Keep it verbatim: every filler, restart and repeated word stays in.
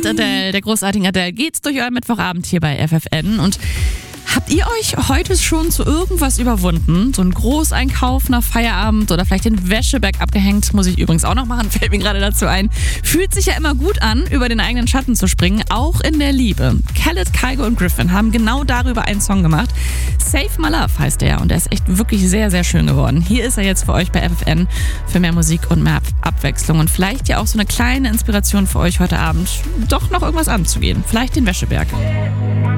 Mit Adele, der großartigen Adele, geht's durch euren Mittwochabend hier bei F F N. Und habt ihr euch heute schon zu irgendwas überwunden? So ein Großeinkauf nach Feierabend oder vielleicht den Wäscheberg abgehängt? Muss ich übrigens auch noch machen, fällt mir gerade dazu ein. Fühlt sich ja immer gut an, über den eigenen Schatten zu springen, auch in der Liebe. Khaled, Kygo und Griffin haben genau darüber einen Song gemacht. Save My Love heißt der und der ist echt wirklich sehr, sehr schön geworden. Hier ist er jetzt für euch bei F F N für mehr Musik und mehr Abwechslung und vielleicht ja auch so eine kleine Inspiration für euch heute Abend, doch noch irgendwas anzugehen. Vielleicht den Wäscheberg.